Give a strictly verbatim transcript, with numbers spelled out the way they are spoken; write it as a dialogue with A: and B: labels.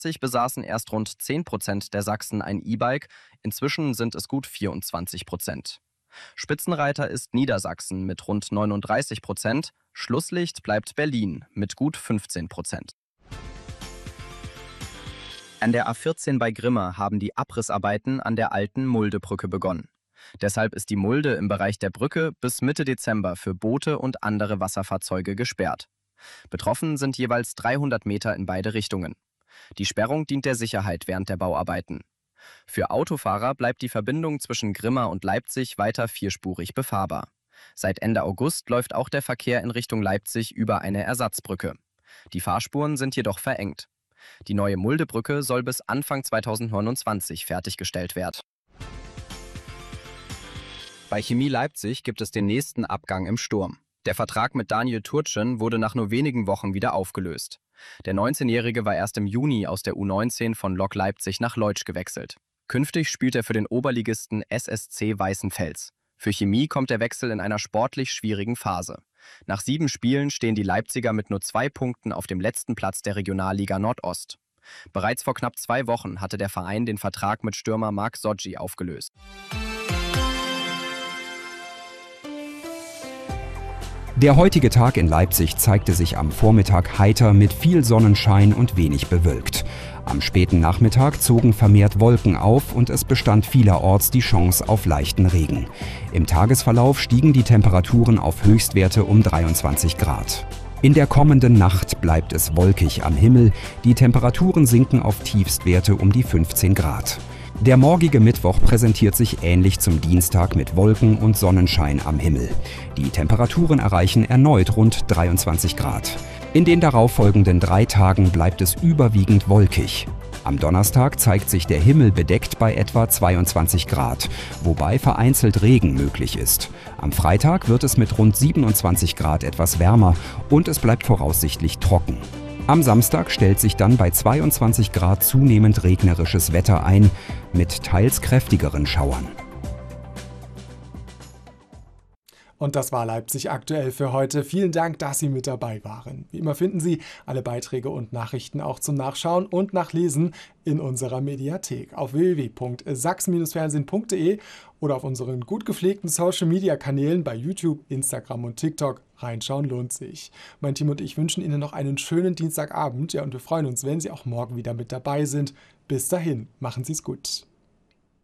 A: besaßen erst rund zehn Prozent der Sachsen ein E-Bike, inzwischen sind es gut vierundzwanzig Prozent. Spitzenreiter ist Niedersachsen mit rund neununddreißig Prozent, Schlusslicht bleibt Berlin mit gut fünfzehn Prozent. An der A vierzehn bei Grimma haben die Abrissarbeiten an der alten Muldebrücke begonnen. Deshalb ist die Mulde im Bereich der Brücke bis Mitte Dezember für Boote und andere Wasserfahrzeuge gesperrt. Betroffen sind jeweils dreihundert Meter in beide Richtungen. Die Sperrung dient der Sicherheit während der Bauarbeiten. Für Autofahrer bleibt die Verbindung zwischen Grimma und Leipzig weiter vierspurig befahrbar. Seit Ende August läuft auch der Verkehr in Richtung Leipzig über eine Ersatzbrücke. Die Fahrspuren sind jedoch verengt. Die neue Muldebrücke soll bis Anfang zweitausendneunundzwanzig fertiggestellt werden. Bei Chemie Leipzig gibt es den nächsten Abgang im Sturm. Der Vertrag mit Daniel Turcin wurde nach nur wenigen Wochen wieder aufgelöst. Der neunzehnjährige war erst im Juni aus der U neunzehn von Lok Leipzig nach Leutsch gewechselt. Künftig spielt er für den Oberligisten S S C Weißenfels. Für Chemie kommt der Wechsel in einer sportlich schwierigen Phase. Nach sieben Spielen stehen die Leipziger mit nur zwei Punkten auf dem letzten Platz der Regionalliga Nordost. Bereits vor knapp zwei Wochen hatte der Verein den Vertrag mit Stürmer Marc Soggi aufgelöst.
B: Der heutige Tag in Leipzig zeigte sich am Vormittag heiter mit viel Sonnenschein und wenig bewölkt. Am späten Nachmittag zogen vermehrt Wolken auf und es bestand vielerorts die Chance auf leichten Regen. Im Tagesverlauf stiegen die Temperaturen auf Höchstwerte um dreiundzwanzig Grad. In der kommenden Nacht bleibt es wolkig am Himmel, die Temperaturen sinken auf Tiefstwerte um die fünfzehn Grad. Der morgige Mittwoch präsentiert sich ähnlich zum Dienstag mit Wolken und Sonnenschein am Himmel. Die Temperaturen erreichen erneut rund dreiundzwanzig Grad. In den darauffolgenden drei Tagen bleibt es überwiegend wolkig. Am Donnerstag zeigt sich der Himmel bedeckt bei etwa zweiundzwanzig Grad, wobei vereinzelt Regen möglich ist. Am Freitag wird es mit rund siebenundzwanzig Grad etwas wärmer und es bleibt voraussichtlich trocken. Am Samstag stellt sich dann bei zweiundzwanzig Grad zunehmend regnerisches Wetter ein, mit teils kräftigeren Schauern.
C: Und das war Leipzig aktuell für heute. Vielen Dank, dass Sie mit dabei waren. Wie immer finden Sie alle Beiträge und Nachrichten auch zum Nachschauen und Nachlesen in unserer Mediathek auf w w w punkt sachsen fernsehen punkt de oder auf unseren gut gepflegten Social-Media-Kanälen bei YouTube, Instagram und TikTok. Reinschauen lohnt sich. Mein Team und ich wünschen Ihnen noch einen schönen Dienstagabend. Ja, und wir freuen uns, wenn Sie auch morgen wieder mit dabei sind. Bis dahin, machen Sie es gut.